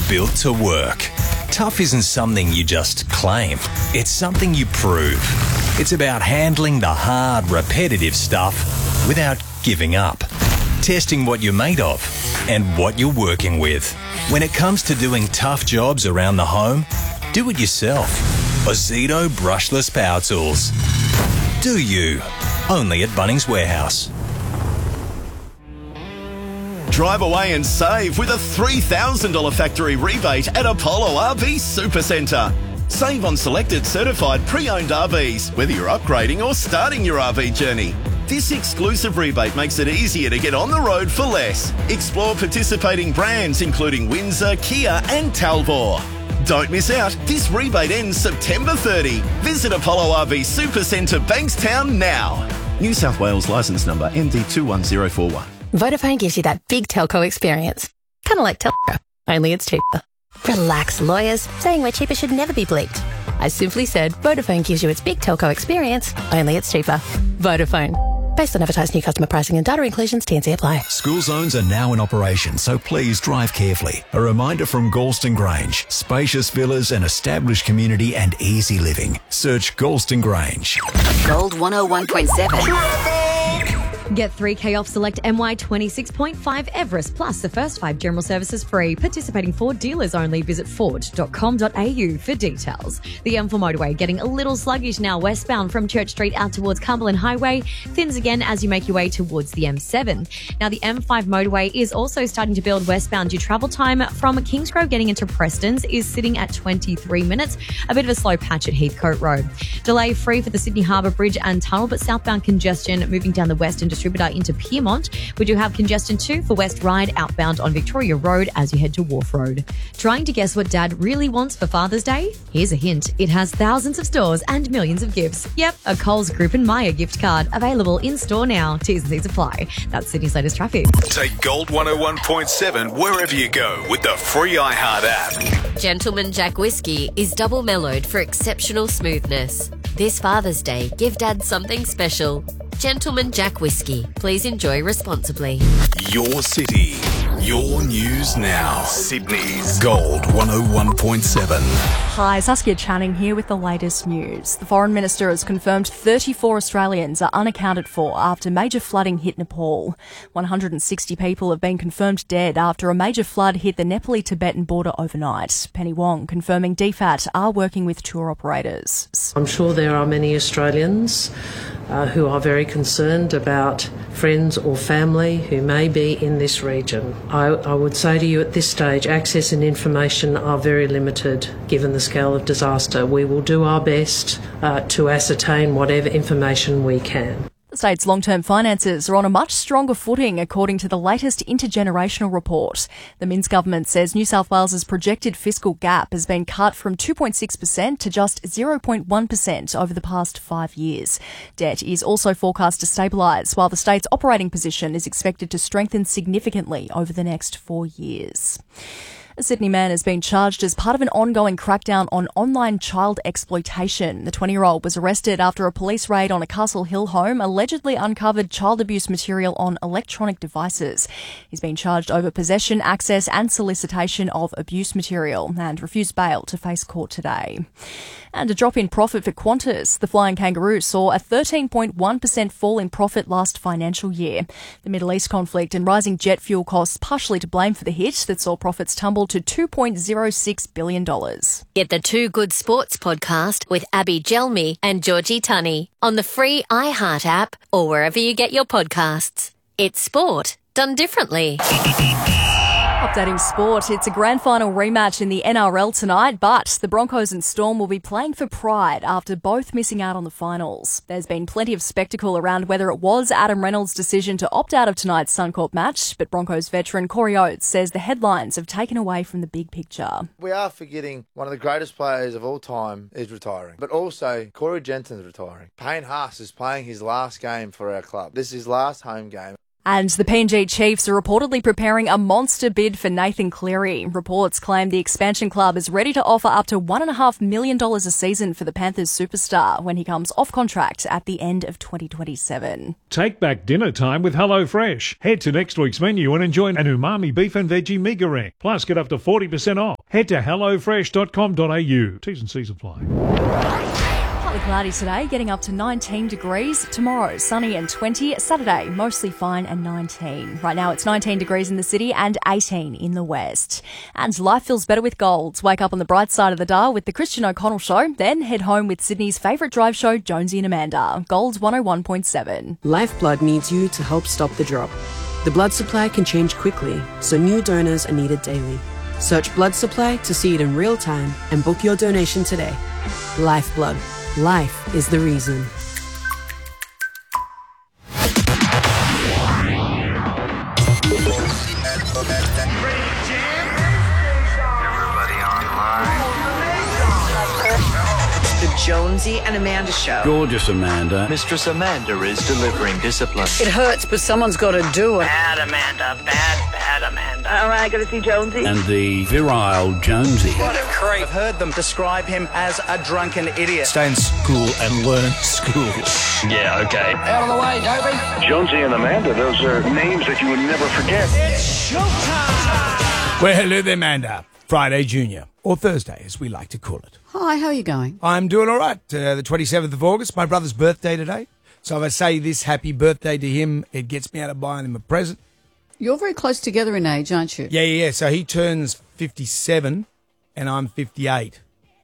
built to work. Tough isn't something you just claim. It's something you prove. It's about handling the hard, repetitive stuff without giving up. Testing what you're made of and what you're working with. When it comes to doing tough jobs around the home, do it yourself. Ozito brushless power tools. Do you? Only at Bunnings Warehouse. Drive away and save with a $3,000 factory rebate at Apollo RV Supercentre. Save on selected certified pre-owned RVs, whether you're upgrading or starting your RV journey. This exclusive rebate makes it easier to get on the road for less. Explore participating brands including Windsor, Kia and Talbot. Don't miss out. This rebate ends September 30. Visit Apollo RV Supercentre Bankstown now. New South Wales licence number MD21041. Vodafone gives you that big telco experience. Kind of like Telco, only it's cheaper. Relax, lawyers. Saying we're cheaper should never be bleeped. I simply said Vodafone gives you its big telco experience, only it's cheaper. Vodafone. Based on advertised new customer pricing and data inclusions, T&C apply. School zones are now in operation, so please drive carefully. A reminder from Galston Grange. Spacious villas, an established community and easy living. Search Galston Grange. Gold 101.7. Get 3K off select MY26.5 Everest plus the first 5 general services free. Participating Ford dealers only. Visit ford.com.au for details. The M4 motorway getting a little sluggish now westbound from Church Street out towards Cumberland Highway. Thins again as you make your way towards the M7. Now the M5 motorway is also starting to build westbound. Your travel time from Kingsgrove getting into Prestons is sitting at 23 minutes. A bit of a slow patch at Heathcote Road. Delay free for the Sydney Harbour Bridge and Tunnel, but southbound congestion moving down the Western Distributor into Pyrmont. We do have congestion too for West Ryde outbound on Victoria Road as you head to Wharf Road. Trying to guess what Dad really wants for Father's Day? Here's a hint. It has thousands of stores and millions of gifts. Yep, a Coles Group and Myer gift card available in store now. T's and C's apply. That's Sydney's latest traffic. Take Gold 101.7 wherever you go with the free iHeart app. Gentleman Jack Whiskey is double mellowed for exceptional smoothness. This Father's Day, give Dad something special. Gentleman Jack Whiskey. Please enjoy responsibly. Your city, your news now. Sydney's Gold 101.7. Hi, Saskia Channing here with the latest news. The Foreign Minister has confirmed 34 Australians are unaccounted for after major flooding hit Nepal. 160 people have been confirmed dead after a major flood hit the Nepali-Tibetan border overnight. Penny Wong confirming DFAT are working with tour operators. I'm sure there are many Australians who are very concerned about friends or family who may be in this region. I would say to you at this stage, access and information are very limited given the scale of disaster. We will do our best to ascertain whatever information we can. The state's long-term finances are on a much stronger footing, according to the latest intergenerational report. The Minns government says New South Wales's projected fiscal gap has been cut from 2.6% to just 0.1% over the past 5 years. Debt is also forecast to stabilise, while the state's operating position is expected to strengthen significantly over the next 4 years. A Sydney man has been charged as part of an ongoing crackdown on online child exploitation. The 20-year-old was arrested after a police raid on a Castle Hill home allegedly uncovered child abuse material on electronic devices. He's been charged over possession, access and solicitation of abuse material and refused bail to face court today. And a drop in profit for Qantas. The Flying Kangaroo saw a 13.1% fall in profit last financial year. The Middle East conflict and rising jet fuel costs partially to blame for the hit that saw profits tumble to $2.06 billion. Get the Two Good Sports podcast with Abby Gelmi and Georgie Tunney on the free iHeart app or wherever you get your podcasts. It's sport done differently. Updating sport, it's a grand final rematch in the NRL tonight, but the Broncos and Storm will be playing for pride after both missing out on the finals. There's been plenty of spectacle around whether it was Adam Reynolds' decision to opt out of tonight's Suncorp match, but Broncos veteran Corey Oates says the headlines have taken away from the big picture. We are forgetting one of the greatest players of all time is retiring, but also Corey Jensen's retiring. Payne Haas is playing his last game for our club. This is his last home game. And the PNG Chiefs are reportedly preparing a monster bid for Nathan Cleary. Reports claim the expansion club is ready to offer up to $1.5 million a season for the Panthers superstar when he comes off contract at the end of 2027. Take back dinner time with HelloFresh. Head to next week's menu and enjoy an umami beef and veggie meagre. Plus, get up to 40% off. Head to hellofresh.com.au. T's and C's apply. Partly cloudy today, getting up to 19 degrees. Tomorrow, sunny and 20. Saturday, mostly fine and 19. Right now, it's 19 degrees in the city and 18 in the west. And life feels better with Golds. Wake up on the bright side of the dial with the Christian O'Connell Show. Then head home with Sydney's favourite drive show, Jonesy and Amanda. Golds 101.7. Lifeblood needs you to help stop the drop. The blood supply can change quickly, so new donors are needed daily. Search blood supply to see it in real time and book your donation today. Lifeblood. Life is the reason. The Jonesy and Amanda Show. Gorgeous Amanda. Mistress Amanda is delivering discipline. It hurts, but someone's got to do it. Bad Amanda. Bad Amanda. All right, got to see Jonesy. And the virile Jonesy. What a creep. I've heard them describe him as a drunken idiot. Stay in school and learn school. Yeah, okay. Out of the way, Dobie. Jonesy and Amanda, those are names that you would never forget. It's showtime. Well, hello there, Amanda. Friday Junior, or Thursday, as we like to call it. Hi, how are you going? I'm doing all right. The 27th of August, my brother's birthday today. So if I say this happy birthday to him, it gets me out of buying him a present. You're very close together in age, aren't you? Yeah. So he turns 57 and I'm 58.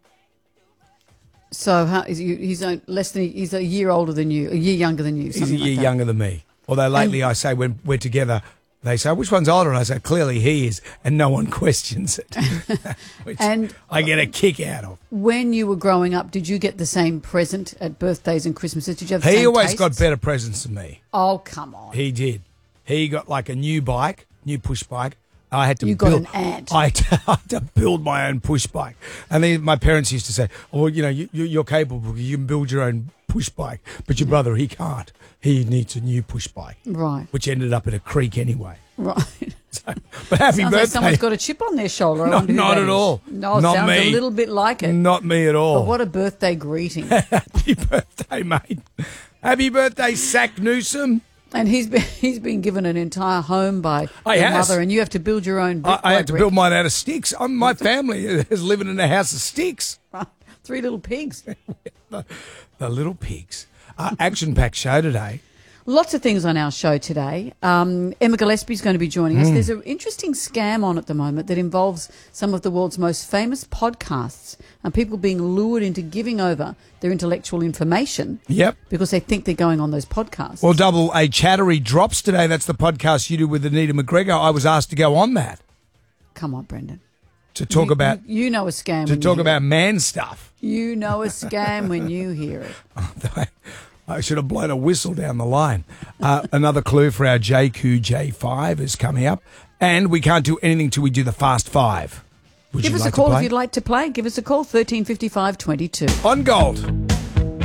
So he's a year older than you, a year younger than you. He's a year younger than me. Although lately I say when we're together, they say, which one's older? And I say, clearly he is, and no one questions it, which and I get a kick out of. When you were growing up, did you get the same present at birthdays and Christmases? Did you have the same He always tastes? got better presents than me. Oh, come on. He did. He got like a new push bike. I had to You got an ant. I had to build my own push bike. And then my parents used to say, oh, well, you're capable. You can build your own push bike. But your brother, he can't. He needs a new push bike. Right. Which ended up in a creek anyway. Right. So, but happy Sounds birthday. like someone's got a chip on their shoulder. Not at all. No, Not sounds me. a little bit like it. Not me at all. But what a birthday greeting. Happy birthday, mate. Happy birthday, Sack Newsom. And he's been given an entire home by your mother, and you have to build your own brick. I had to build mine out of sticks. My family is living in a house of sticks. 3 little pigs. The little pigs. Action-packed show today. Lots of things on our show today. Emma Gillespie's going to be joining us. There's an interesting scam on at the moment that involves some of the world's most famous podcasts and people being lured into giving over their intellectual information. Yep. Because they think they're going on those podcasts. Well, Double A Chattery drops today. That's the podcast you do with Anita McGregor. I was asked to go on that. Come on, Brendan. To talk about... You know a scam. To talk about man stuff. You know a scam when you hear it. I should have blown a whistle down the line. Another clue for our JQ-J5 is coming up. And we can't do anything till we do the Fast Five. Would Give you us like a call to play? if you'd like to play. Give us a call, 1355 22. On Gold.